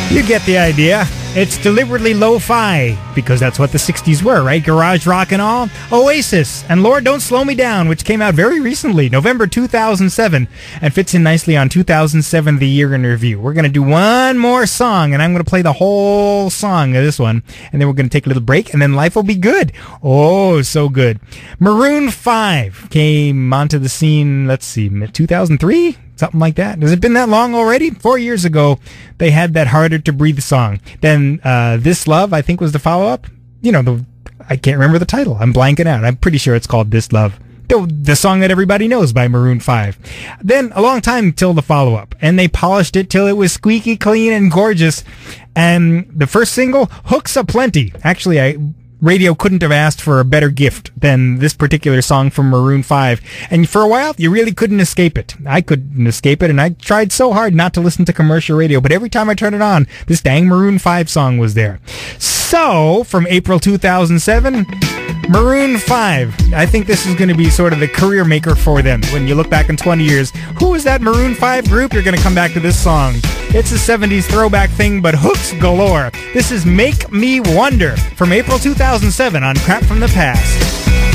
You get the idea. It's deliberately lo-fi, because that's what the 60s were, right? Garage rock and all. Oasis and Lord Don't Slow Me Down, which came out very recently, November 2007, and fits in nicely on 2007, The Year in Review. We're going to do one more song, and I'm going to play the whole song of this one, and then we're going to take a little break, and then life will be good. Oh, so good. Maroon 5 came onto the scene, let's see, 2003? Something like that. Has it been that long already? 4 years ago, they had that Harder to Breathe song. Then This Love, I think, was the follow-up. You know, I can't remember the title. I'm blanking out. I'm pretty sure it's called This Love. The song that everybody knows by Maroon 5. Then a long time till the follow-up. And they polished it till it was squeaky clean and gorgeous. And the first single, Hooks Aplenty. Actually, radio couldn't have asked for a better gift than this particular song from Maroon 5. And for a while, you really couldn't escape it. I couldn't escape it, and I tried so hard not to listen to commercial radio, but every time I turned it on, this dang Maroon 5 song was there. So, from April 2007, Maroon 5. I think this is going to be sort of the career maker for them. When you look back in 20 years, who is that Maroon 5 group? You're going to come back to this song. It's a 70s throwback thing, but hooks galore. This is Make Me Wonder from April 2007 on Crap from the Past.